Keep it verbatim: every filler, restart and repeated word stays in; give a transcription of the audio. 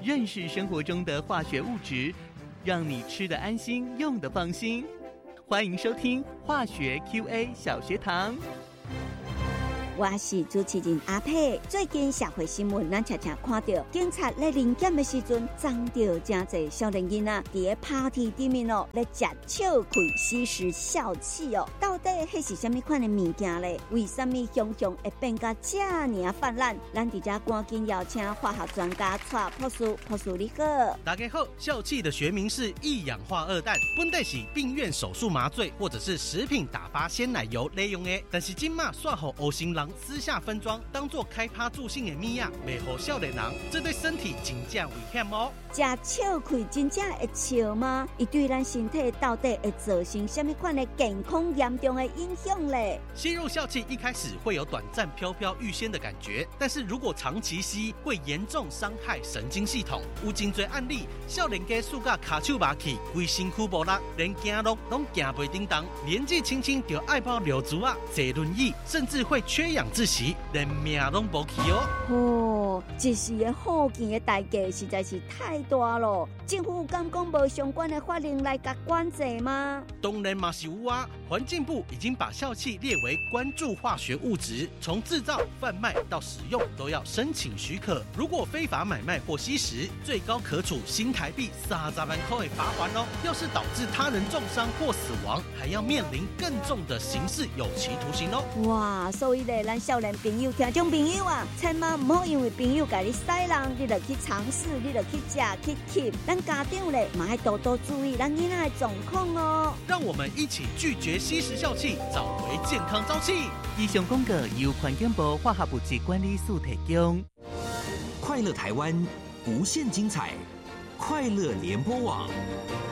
认识生活中的化学物质，让你吃得安心，用得放心。欢迎收听化学 Q A 小学堂。 我是主持人阿佩。最近社会新闻，咱常常看到警察咧临检的时阵，撞到真侪少年囡仔伫咧 party 里面哦，咧食笑气吸食笑气哦。到底迄是什么款的物件咧？为什么熊熊会变甲这尔泛滥？咱伫遮赶紧邀请化学专家蔡博士，博士你好。 大家好，笑气的学名是一氧化二氮，本来是病院手术麻醉或者是食品打发鲜奶油利用的，但是今嘛煞互黑心人私下分装，当作开趴助兴的米呀，袂互少年人，这对身体真正危险哦。 食笑气真正会笑吗？伊对咱身体到底会造成什么款的健康严重的影响嘞？ 吸入笑气一开始会有短暂飘飘欲仙的感觉，但是如果长期吸，会严重伤害神经系统。有真多案例，少年家输甲卡手麻去，规身躯无力，连走路拢行袂叮当，年纪轻轻就爱泡柳竹啊，坐轮椅，甚至会缺氧窒息，连命拢无去哦。 哦，一时的好钱的代价实在是太大了。政府敢讲无相关的法令来甲管制吗？ 当然嘛是有啊，环境部已经把笑气列为关注化学物质，从制造、贩卖到使用都要申请许可。如果非法买卖或吸食，最高可处新台币三十万块的罚款哦。要是导致他人重伤或死亡，还要面临更重的刑事有期徒刑哦。 哇，所以咧，咱少年朋友、听众朋友啊，千万唔好因为朋友甲你塞人，你就去尝试，你就去食去吸。咱家长咧，嘛要多多注意咱囡仔的状况哦。 让我们一起拒绝吸食笑气，找回健康朝气。 以上广告由环境部化学物质管理署提供。 快乐台湾，无限精彩，快乐联播网。